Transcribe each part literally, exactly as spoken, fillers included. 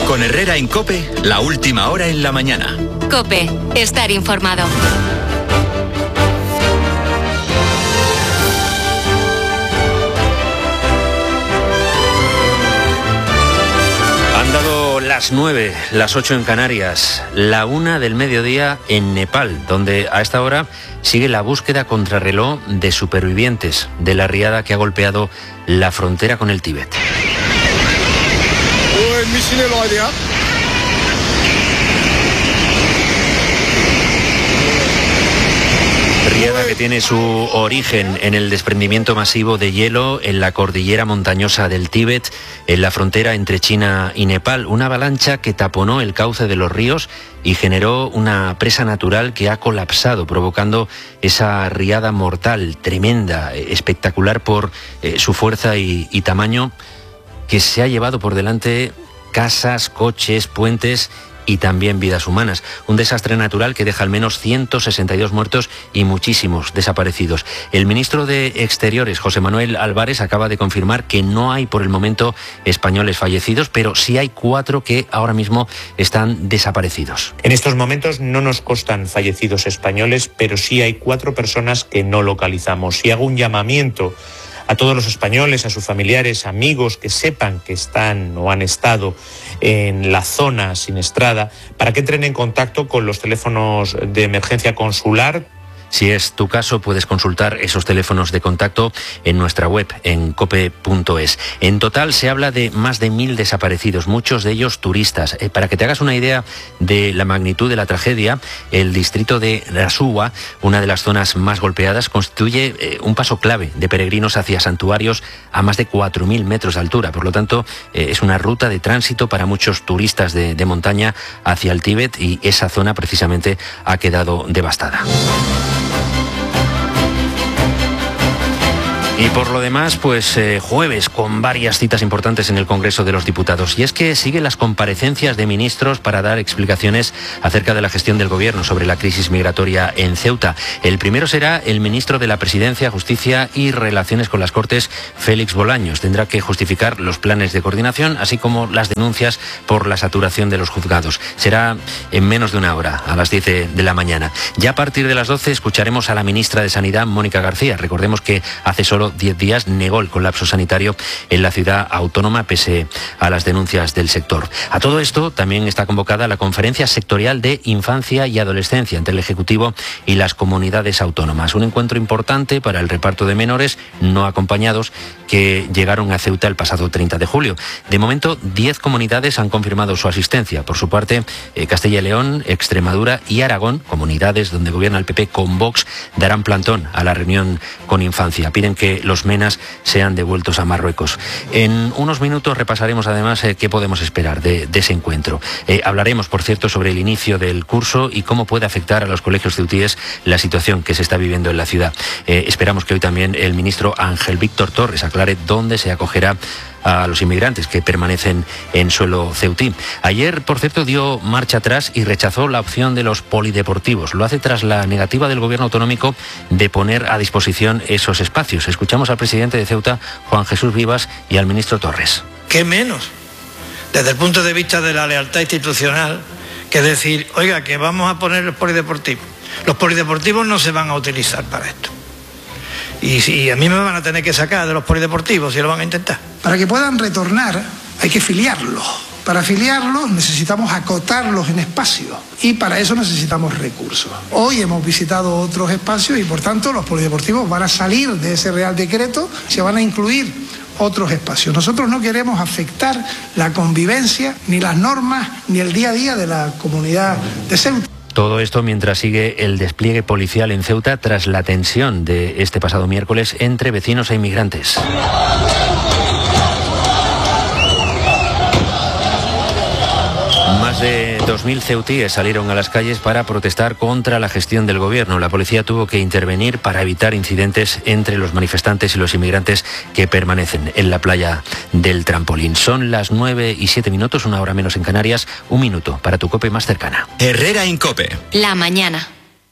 Con Herrera en COPE, la última hora en la mañana. COPE, estar informado. Han dado las nueve, las ocho en Canarias, la una del mediodía en Nepal, donde a esta hora sigue la búsqueda contrarreloj de supervivientes de la riada que ha golpeado la frontera con el Tíbet. Riada que tiene su origen en el desprendimiento masivo de hielo en la cordillera montañosa del Tíbet, en la frontera entre China y Nepal. Una avalancha que taponó el cauce de los ríos y generó una presa natural que ha colapsado, provocando esa riada mortal, tremenda, espectacular por eh, su fuerza y, y tamaño, que se ha llevado por delante casas, coches, puentes y también vidas humanas. Un desastre natural que deja al menos ciento sesenta y dos muertos y muchísimos desaparecidos. El ministro de Exteriores, José Manuel Álvarez, acaba de confirmar que no hay por el momento españoles fallecidos, pero sí hay cuatro que ahora mismo están desaparecidos. En estos momentos no nos constan fallecidos españoles, pero sí hay cuatro personas que no localizamos. Y hago un llamamiento a todos los españoles, a sus familiares, amigos que sepan que están o han estado en la zona siniestrada, para que entren en contacto con los teléfonos de emergencia consular. Si es tu caso, puedes consultar esos teléfonos de contacto en nuestra web, en cope punto es. En total se habla de más de mil desaparecidos, muchos de ellos turistas. Eh, para que te hagas una idea de la magnitud de la tragedia, el distrito de Rasuwa, una de las zonas más golpeadas, constituye eh, un paso clave de peregrinos hacia santuarios a más de cuatro mil metros de altura. Por lo tanto, eh, es una ruta de tránsito para muchos turistas de, de montaña hacia el Tíbet, y esa zona precisamente ha quedado devastada. Y por lo demás, pues eh, jueves con varias citas importantes en el Congreso de los Diputados. Y es que siguen las comparecencias de ministros para dar explicaciones acerca de la gestión del Gobierno sobre la crisis migratoria en Ceuta. El primero será el ministro de la Presidencia, Justicia y Relaciones con las Cortes, Félix Bolaños. Tendrá que justificar los planes de coordinación, así como las denuncias por la saturación de los juzgados. Será en menos de una hora, a las diez de la mañana. Ya a partir de las doce escucharemos a la ministra de Sanidad, Mónica García. Recordemos que hace solo diez días negó el colapso sanitario en la ciudad autónoma pese a las denuncias del sector. A todo esto también está convocada la Conferencia Sectorial de Infancia y Adolescencia entre el Ejecutivo y las comunidades autónomas. Un encuentro importante para el reparto de menores no acompañados que llegaron a Ceuta el pasado treinta de julio. De momento, diez comunidades han confirmado su asistencia. Por su parte, eh, Castilla y León, Extremadura y Aragón, comunidades donde gobierna el P P con Vox, darán plantón a la reunión con infancia. Piden que los menas sean devueltos a Marruecos. En unos minutos repasaremos además eh, qué podemos esperar de, de ese encuentro. Eh, hablaremos, por cierto, sobre el inicio del curso y cómo puede afectar a los colegios ceutíes la situación que se está viviendo en la ciudad. Eh, esperamos que hoy también el ministro Ángel Víctor Torres aclare dónde se acogerá a los inmigrantes que permanecen en suelo ceutí. Ayer, por cierto, dio marcha atrás y rechazó la opción de los polideportivos. Lo hace tras la negativa del gobierno autonómico de poner a disposición esos espacios. Escuchamos al presidente de Ceuta, Juan Jesús Vivas, y al ministro Torres. ¿Qué menos? Desde el punto de vista de la lealtad institucional, que decir, oiga, que vamos a poner los polideportivos. Los polideportivos no se van a utilizar para esto. Y si a mí me van a tener que sacar de los polideportivos, si lo van a intentar. Para que puedan retornar hay que filiarlos. Para filiarlos necesitamos acotarlos en espacio y para eso necesitamos recursos. Hoy hemos visitado otros espacios y por tanto los polideportivos van a salir de ese Real Decreto, se van a incluir otros espacios. Nosotros no queremos afectar la convivencia, ni las normas, ni el día a día de la comunidad de Ceuta. Todo esto mientras sigue el despliegue policial en Ceuta tras la tensión de este pasado miércoles entre vecinos e inmigrantes. Más de dos mil ceutíes salieron a las calles para protestar contra la gestión del gobierno. La policía tuvo que intervenir para evitar incidentes entre los manifestantes y los inmigrantes que permanecen en la playa del Trampolín. Son las nueve y siete minutos, una hora menos en Canarias, un minuto para tu COPE más cercana. Herrera en COPE. La mañana.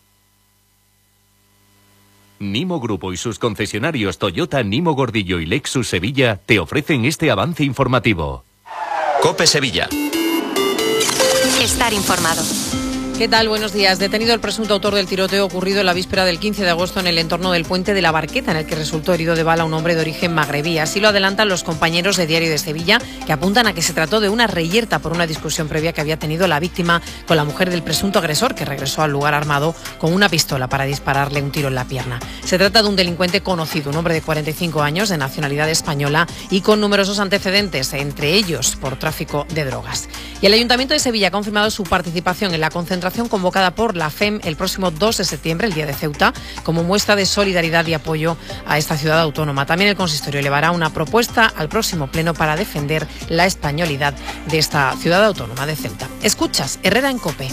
Nimo Grupo y sus concesionarios Toyota, Nimo Gordillo y Lexus Sevilla te ofrecen este avance informativo. COPE Sevilla. Estar informado. ¿Qué tal? Buenos días. Detenido el presunto autor del tiroteo ocurrido en la víspera del quince de agosto en el entorno del puente de la Barqueta, en el que resultó herido de bala un hombre de origen magrebí. Así lo adelantan los compañeros de Diario de Sevilla, que apuntan a que se trató de una reyerta por una discusión previa que había tenido la víctima con la mujer del presunto agresor, que regresó al lugar armado con una pistola para dispararle un tiro en la pierna. Se trata de un delincuente conocido, un hombre de cuarenta y cinco años, de nacionalidad española y con numerosos antecedentes, entre ellos por tráfico de drogas. Y el Ayuntamiento de Sevilla ha confirmado su participación en la concentración convocada por la F E M el próximo dos de septiembre, el día de Ceuta, como muestra de solidaridad y apoyo a esta ciudad autónoma. También el consistorio elevará una propuesta al próximo pleno para defender la españolidad de esta ciudad autónoma de Ceuta. Escuchas Herrera en COPE.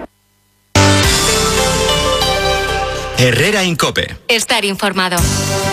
Herrera en COPE. Estar informado.